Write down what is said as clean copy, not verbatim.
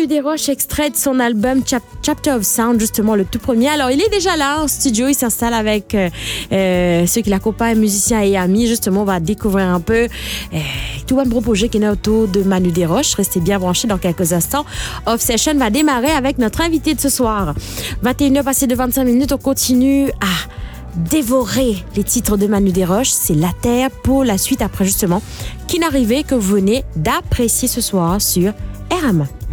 Manu Desroches, extrait de son album Chapter of Sound, justement le tout premier. Alors, il est déjà là en studio, il s'installe avec ceux qui l'accompagnent, musiciens et amis. Justement, on va découvrir un peu tout un gros projet qui est autour de Manu Desroches. Restez bien branchés dans quelques instants. Off Session va démarrer avec notre invité de ce soir. 21h passé de 25 minutes, on continue à dévorer les titres de Manu Desroches. C'est La Terre pour la suite après justement Qu'une arrivée que vous venez d'apprécier ce soir sur RM.